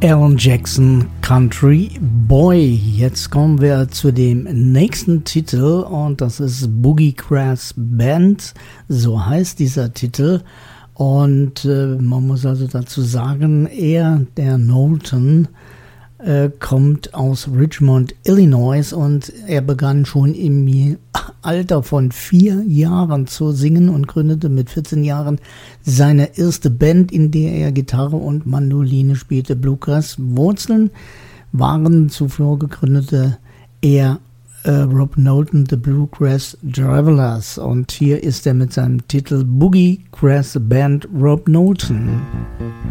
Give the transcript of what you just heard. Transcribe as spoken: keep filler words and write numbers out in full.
Alan Jackson, Country Boy. Jetzt kommen wir zu dem nächsten Titel und das ist Boogie Brass Band, so heißt dieser Titel. Und äh, man muss also dazu sagen, er, der Knowlton, äh, kommt aus Richmond, Illinois, und er begann schon im Alter von vier Jahren zu singen und gründete mit vierzehn Jahren seine erste Band, in der er Gitarre und Mandoline spielte. Bluegrass Wurzeln waren zuvor gegründete er äh, Rob Knowlton, The Bluegrass Travelers, und hier ist er mit seinem Titel Boogie Brass Band Rob Knowlton.